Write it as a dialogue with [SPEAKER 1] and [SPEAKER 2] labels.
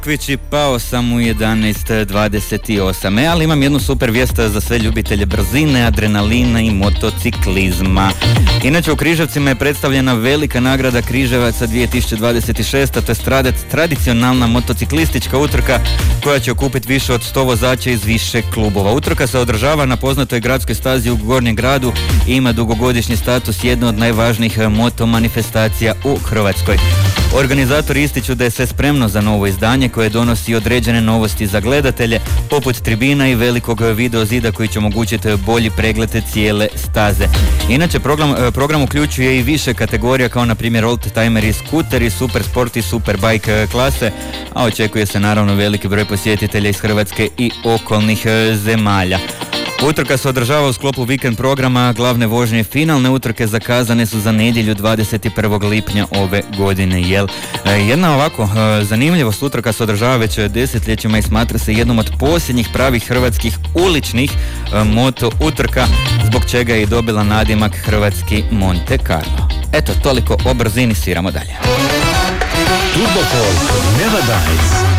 [SPEAKER 1] Kvići, pao sam u 11:28, ali imam jednu super vijest za sve ljubitelje brzine, adrenalina i motociklizma. Inače, u Križevcima je predstavljena velika nagrada Križevaca 2026, to je tradicionalna motociklistička utrka koja će okupiti više od 100 vozača iz više klubova. Utrka se održava na poznatoj gradskoj stazi u Gornjem gradu i ima dugogodišnji status jedne od najvažnijih moto manifestacija u Hrvatskoj. Organizatori ističu da je sve spremno za novo izdanje koje donosi određene novosti za gledatelje, poput tribina i velikog video zida koji će omogućiti bolji pregled cijele staze. Inače, program uključuje i više kategorija kao na primjer oldtimeri, skuteri, super sport i superbike klase, a očekuje se naravno veliki broj posjetitelja iz Hrvatske i okolnih zemalja. Utrka se održava u sklopu vikend programa glavne vožnje i finalne utrke zakazane su za nedjelju 21. lipnja ove godine. Jedna ovako zanimljivost, utrka se održava već desetljećima i smatra se jednom od posljednjih pravih hrvatskih uličnih moto utrka, zbog čega je i dobila nadimak hrvatski Monte Carlo. Eto, toliko o brzini, sviramo dalje.
[SPEAKER 2] Turbo Folk never dies.